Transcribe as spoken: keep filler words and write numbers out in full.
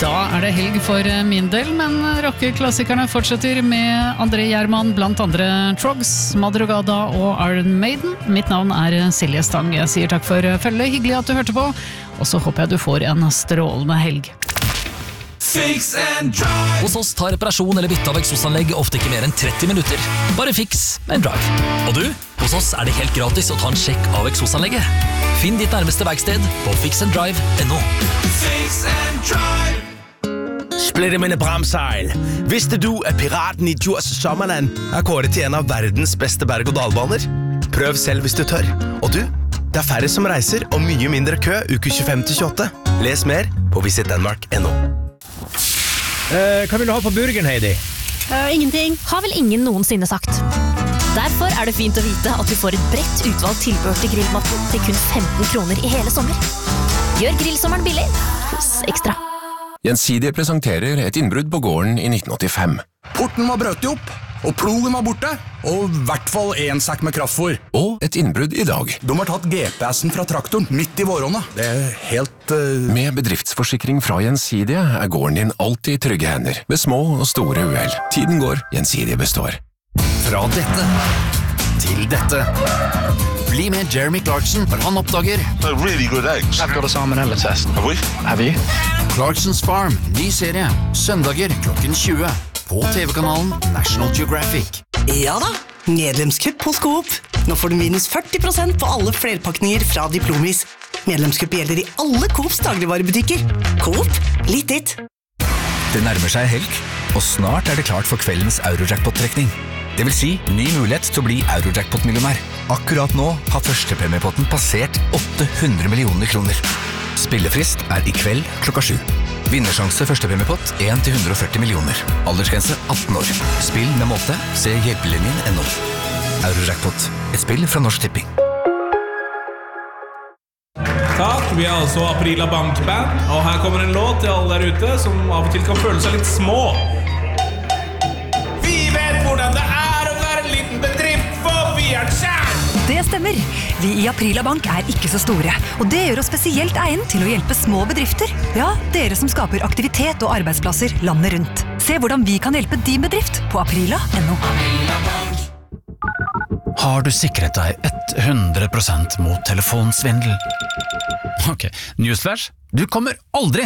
Da er det helg for min del, men rockeklassikerne fortsetter med André Gjerman, blant andre Trogs, Madrugada og Iron Maiden. Mitt navn er Silje Stang. Jeg sier takk for følget, hyggelig at du hørte på, og så håper jeg du får en strålende helg. Fix and drive. Hos oss tar reparasjon eller bytte av eksosanlegg ofte ikke mer enn tretti minutter. Bare fiks and drive. Og du, hos oss er det helt gratis å ta en sjekk av eksosanlegget. Finn ditt nærmeste verksted på fix and drive punktum no. Fix and drive. Splittermine Bramseil. Visste du at piraten i Djurs Sommerland er kåret til en av verdens beste berg- og dalbaner? Prøv selv hvis du tør. Og du, det er færre som reiser og mye mindre kø uke tjuefem til tjueåtte. Les mer på visit denmark punktum no. Eh, hva vil du ha på burgeren, Heidi? Uh, ingenting. Har vel ingen noensinne sagt. Derfor er det fint å vite at du får et bredt utvalgt tilbehør til grillmatten til kun femten kroner i hele sommer. Gjør grillsommeren billig hos Ekstra. Gjensidige presenterer et innbrudd på gården i nitten åttifem. Porten var brøtt opp, og plogen var borte, og i hvert fall en sekk med kraftfôr. Og et innbrudd i dag. De har tatt G P S-en fra traktoren midt i våronna. Det er helt... Uh... Med bedriftsforsikring fra Gjensidige er gården din alltid i trygge hender, ved små og store uheld. Tiden går, Gjensidige består. Fra dette til dette. Bli med Jeremy Clarkson når han oppdager They're really good eggs. I've got a salmonella test. Have we? Have you? Clarkson's Farm, ny serie. Søndager klokken tjue. På T V-kanalen National Geographic. Ja da, medlemskupp hos Coop. Nå får du minus førti prosent på alle flerpakninger fra Diplomis. Medlemskupp gjelder i alle Coops dagligvarebutikker. Coop, litt ditt. Det nærmer seg helg, og snart er det klart for kveldens Eurojackpot-trekning. Det vil si, ny mulighet til å bli Eurojackpot-millionær. Akkurat nå har førstepremiepotten passert åtte hundre millioner kroner. Spillefrist er i kveld klokka sju. Vinnersjanse førstepremiepott en til hundre og førti millioner. Aldersgrense atten år. Spill med måte. Se hjelpelinjen punktum no. Eurojackpot. Et spill fra Norsk Tipping. Takk, vi er altså Aprila Bankband, og her kommer en låt til alle der ute som av og til kan føle seg litt små. Vi vet hvordan det er å være en liten bedrift, for vi er kjær! Det stemmer. Vi i Aprila Bank er ikke så store, og det gjør oss spesielt egnet til å hjelpe små bedrifter. Ja, dere som skaper aktivitet og arbeidsplasser landet rundt. Se hvordan vi kan hjelpe din bedrift på aprila punktum no. Har du sikret deg hundre prosent mot telefonsvindel? Ok, newsflash. Du kommer aldri